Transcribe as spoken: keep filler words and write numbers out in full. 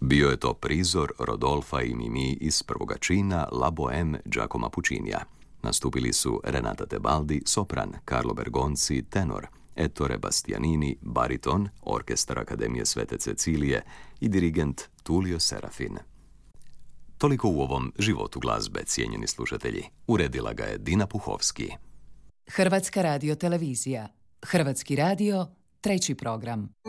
Bio je to prizor Rodolfa i Mimi iz prvoga čina La Bohème Giacomo Puccinija. Nastupili su Renata Tebaldi, sopran, Carlo Bergonzi, tenor, Ettore Bastianini, bariton, orkestar Akademije Svete Cecilije i dirigent Tullio Serafin. Toliko u ovom životu glazbe, cijenjeni slušatelji. Uredila ga je Dina Puhovski. Hrvatska radiotelevizija. Hrvatski radio, treći program.